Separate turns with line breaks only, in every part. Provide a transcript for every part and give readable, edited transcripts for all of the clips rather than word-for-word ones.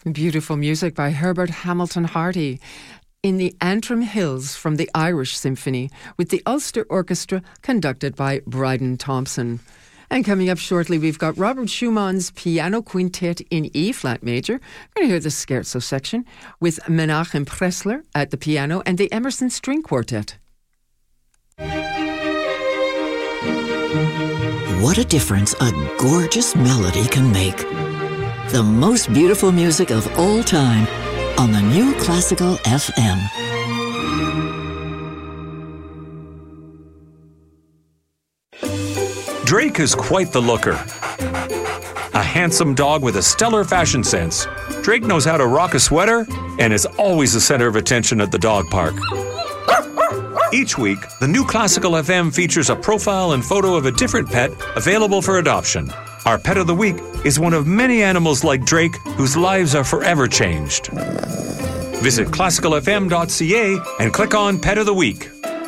Beautiful music by Herbert Hamilton Hardy in the Antrim Hills from the Irish Symphony with the Ulster Orchestra conducted by Bryden Thompson. And coming up shortly, we've got Robert Schumann's Piano Quintet in E-flat major. We're going to hear the Scherzo section with Menachem Pressler at the piano and the Emerson String Quartet.
What a difference a gorgeous melody can make. The most beautiful music of all time on the New Classical FM.
Drake is quite the looker. A handsome dog with a stellar fashion sense. Drake knows how to rock a sweater and is always the center of attention at the dog park. Each week, the New Classical FM features a profile and photo of a different pet available for adoption. Our Pet of the Week is one of many animals like Drake whose lives are forever changed. Visit classicalfm.ca and click on Pet of the Week.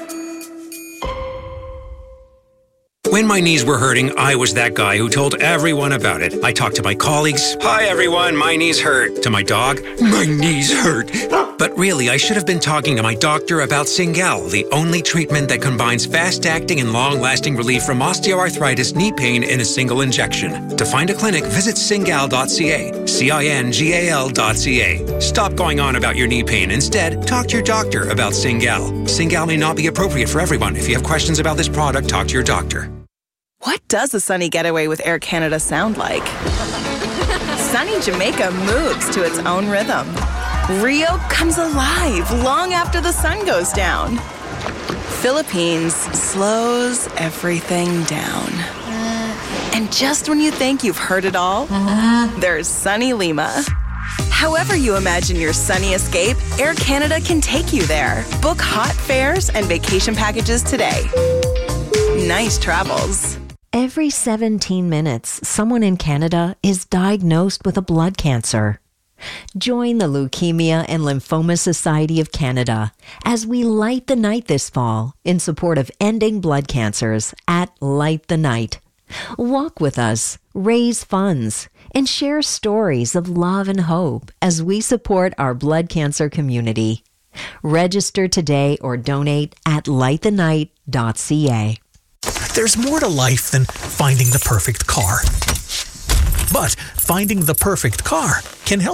When my knees were hurting, I was that guy who told everyone about it. I talked to my colleagues. Hi, everyone, my knees hurt. To my dog, my knees hurt. But really, I should have been talking to my doctor about Cingal, the only treatment that combines fast-acting and long-lasting relief from osteoarthritis knee pain in a single injection. To find a clinic, visit cingal.ca, CINGAL.ca. Stop going on about your knee pain. Instead, talk to your doctor about Cingal. Cingal may not be appropriate for everyone. If you have questions about this product, talk to your doctor.
What does a sunny getaway with Air Canada sound like? Sunny Jamaica moves to its own rhythm. Rio comes alive long after the sun goes down. Philippines slows everything down. And just when you think you've heard it all, there's sunny Lima. However you imagine your sunny escape, Air Canada can take you there. Book hot fares and vacation packages today. Nice travels.
Every 17 minutes, someone in Canada is diagnosed with a blood cancer. Join the Leukemia and Lymphoma Society of Canada as we light the night this fall in support of ending blood cancers at Light the Night. Walk with us, raise funds, and share stories of love and hope as we support our blood cancer community. Register today or donate at lightthenight.ca.
There's more to life than finding the perfect car. But finding the perfect car can help